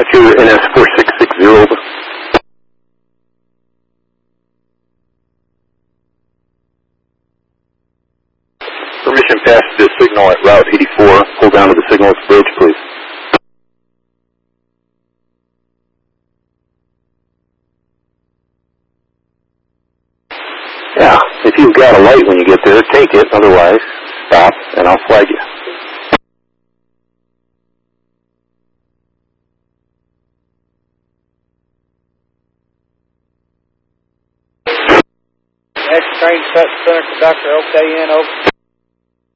That's your NS4660 over. Permission pass the signal at Route 84. Pull down to the signal at the bridge, please. Yeah, if you've got a light when you get there, take it. Otherwise, stop, and I'll flag you. Next train cut center conductor, OKN, over.